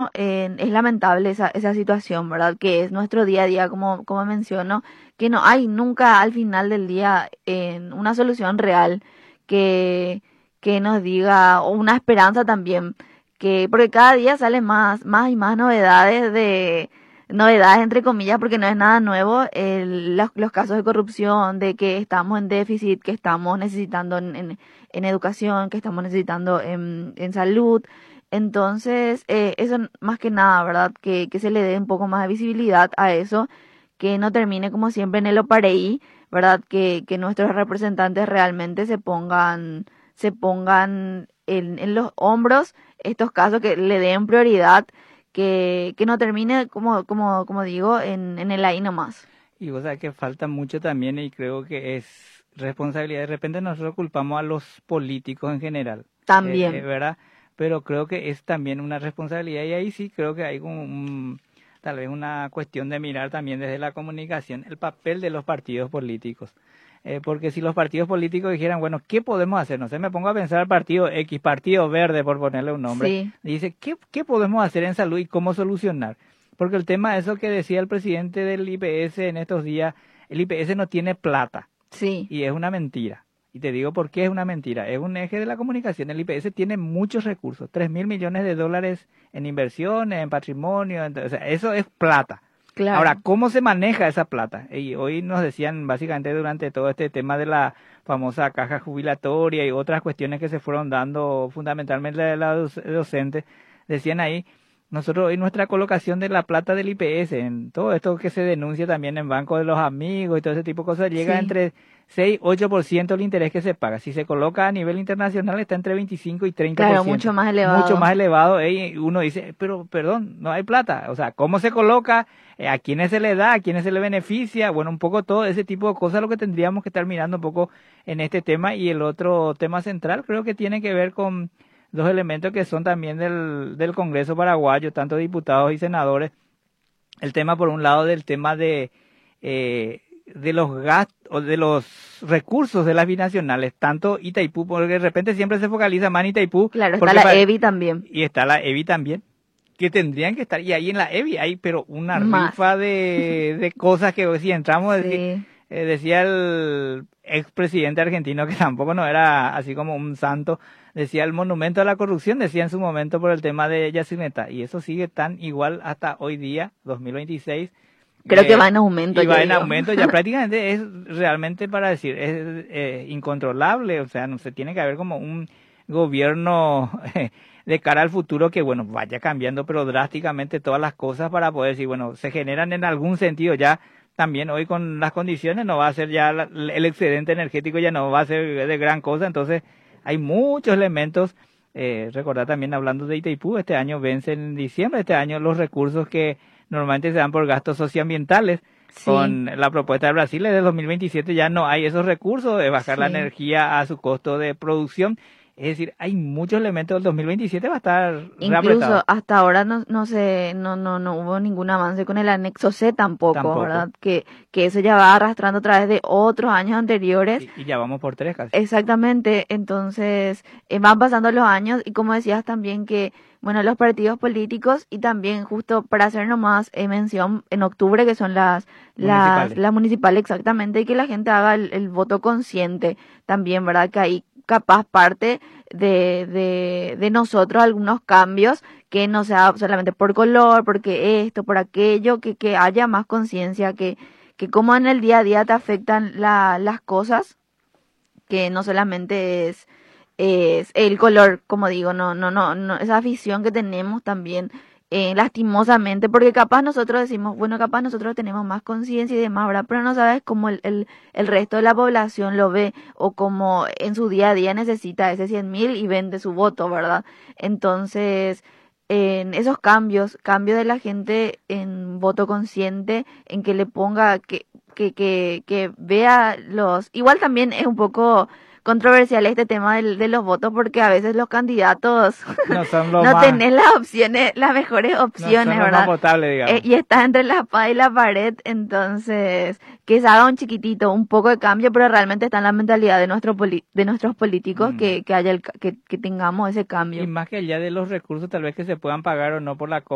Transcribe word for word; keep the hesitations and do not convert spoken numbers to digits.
mismo eh, es lamentable esa, esa situación, ¿verdad? Que es nuestro día a día, como, como menciono, que no hay nunca al final del día eh, una solución real que, que nos diga, o una esperanza también, que, porque cada día salen más, más y más novedades de, novedades entre comillas, porque no es nada nuevo, el- los, los casos de corrupción, de que estamos en déficit, que estamos necesitando en, en, en educación, que estamos necesitando en, en salud. Entonces, eh, eso más que nada, ¿verdad? Que, que se le dé un poco más de visibilidad a eso, que no termine como siempre en el opareí, ¿verdad? Que, que nuestros representantes realmente se pongan, se pongan en, en los hombros estos casos, que le den prioridad, que, que no termine, como, como, como digo, en, en el ahí nomás. Y vos sabés que falta mucho también y creo que es responsabilidad. De repente nosotros culpamos a los políticos en general, eh, eh, También, ¿verdad? Pero creo que es también una responsabilidad y ahí sí creo que hay como un- tal vez una cuestión de mirar también desde la comunicación el papel de los partidos políticos. Eh, porque si los partidos políticos dijeran, bueno, ¿qué podemos hacer? No sé, me pongo a pensar al partido X, Partido Verde, por ponerle un nombre, sí, y dice, ¿qué, qué podemos hacer en salud y cómo solucionar? Porque el tema, eso que decía el presidente del I P S en estos días, el I P S no tiene plata sí, y es una mentira. Y te digo por qué es una mentira. Es un eje de la comunicación. El I P S tiene muchos recursos, tres mil millones de dólares en inversiones, en patrimonio, en- o sea, eso es plata. Ahora, claro, ¿cómo se maneja esa plata? Y hoy nos decían básicamente durante todo este tema de la famosa caja jubilatoria y otras cuestiones que se fueron dando fundamentalmente de la doc- docente, decían ahí, nosotros hoy nuestra colocación de la plata del I P S, en todo esto que se denuncia también en Banco de los Amigos y todo ese tipo de cosas, llega sí, entre seis y ocho por ciento el interés que se paga. Si se coloca a nivel internacional está entre veinticinco y treinta por claro, ciento mucho más mucho elevado. más elevado. eh, y uno dice, pero perdón, no hay plata. O sea, ¿cómo se coloca? Eh, ¿A quiénes se le da? ¿A quiénes se le beneficia? Bueno, un poco todo ese tipo de cosas lo que tendríamos que estar mirando un poco en este tema. Y el otro tema central creo que tiene que ver con dos elementos que son también del, del Congreso paraguayo, tanto diputados y senadores. El tema, por un lado, del tema de, eh, de los gastos, o de los recursos de las binacionales, tanto Itaipú, porque de repente siempre se focaliza más en Itaipú, Claro, está porque la pa- Evi también, y está la EVI también, que tendrían que estar, y ahí en la EVI hay, pero una más, rifa de, de cosas que si entramos, deci- sí, eh, decía el expresidente argentino, que tampoco no era así como un santo, decía el monumento a la corrupción, decía en su momento por el tema de Yacyretá, y eso sigue tan igual hasta hoy día, dos mil veintiséis, creo que va eh, en aumento, y yo va en digo. aumento, ya prácticamente es realmente para decir, es eh, incontrolable, o sea, no se tiene que haber como un gobierno de cara al futuro que, bueno, vaya cambiando, pero drásticamente todas las cosas para poder decir, bueno, se generan en algún sentido ya, también hoy con las condiciones no va a ser ya la- el excedente energético, ya no va a ser de gran cosa, entonces hay muchos elementos. Eh, recordar también, hablando de Itaipú, este año vence en diciembre, este año los recursos que normalmente se dan por gastos socioambientales. Sí, Con la propuesta de Brasil desde dos mil veintisiete ya no hay esos recursos de bajar la sí. energía a su costo de producción. Es decir, hay muchos elementos. Del dos mil veintisiete va a estar Incluso reapretado. hasta ahora no, no se, no, no, no hubo ningún avance con el anexo C tampoco, Tampoco. ¿verdad? Que, que eso ya va arrastrando a través de otros años anteriores. Y, y ya vamos por tres casi. Exactamente, entonces eh, van pasando los años y como decías también que, bueno, los partidos políticos y también justo para hacer nomás eh, mención en octubre que son las, las, Municipales. las municipales exactamente y que la gente haga el, el voto consciente también, ¿verdad? Que ahí capaz parte de, de, de nosotros algunos cambios que no sea solamente por color, porque esto, por aquello, que, que haya más conciencia, que, que como en el día a día te afectan la, las cosas que no solamente es, es el color, como digo, no, no, no, no, esa afición que tenemos también, eh, lastimosamente, porque capaz nosotros decimos, bueno, capaz nosotros tenemos más conciencia y demás, ¿verdad? Pero no sabes cómo el, el, el resto de la población lo ve o cómo en su día a día necesita ese cien mil y vende su voto, ¿verdad? Entonces, en esos cambios, cambio de la gente en voto consciente, en que le ponga, que, que, que, que vea los... Igual también es un poco controversial este tema del, de los votos porque a veces los candidatos No son los no más, tenés las opciones, las mejores no son opciones, los más ¿verdad? potables, Eh, digamos. y está entre la espada y la pared, entonces que se haga un chiquitito, un poco de cambio, pero realmente está en la mentalidad de nuestro poli- de nuestros políticos Mm. que, que haya el, ca- que, que tengamos ese Y cambio. más que allá de los recursos tal vez que se puedan pagar o no por la